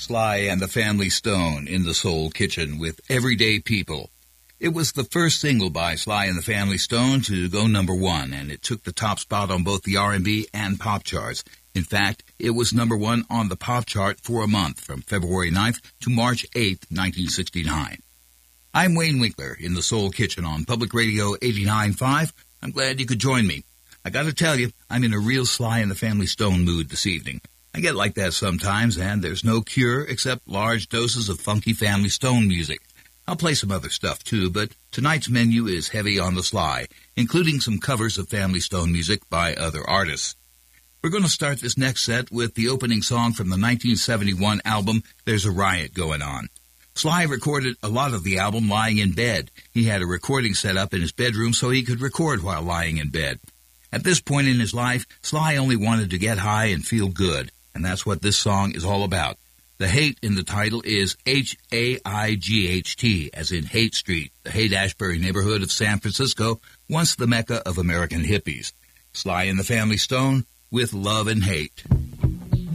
Sly and the Family Stone in the Soul Kitchen with Everyday People. It was the first single by Sly and the Family Stone to go number one, and it took the top spot on both the R&B and pop charts. In fact, it was number one on the pop chart for a month, from February 9th to March 8th, 1969. I'm Wayne Winkler in the Soul Kitchen on Public Radio 89.5. I'm glad you could join me. I gotta tell you, I'm in a real Sly and the Family Stone mood this evening. I get like that sometimes, and there's no cure except large doses of funky Family Stone music. I'll play some other stuff too, but tonight's menu is heavy on the Sly, including some covers of Family Stone music by other artists. We're going to start this next set with the opening song from the 1971 album, There's a Riot Going On. Sly recorded a lot of the album lying in bed. He had a recording set up in his bedroom so he could record while lying in bed. At this point in his life, Sly only wanted to get high and feel good, and that's what this song is all about. The Haight in the title is H-A-I-G-H-T, as in Haight Street, the Haight-Ashbury neighborhood of San Francisco, once the mecca of American hippies. Sly and the Family Stone with Love and Hate.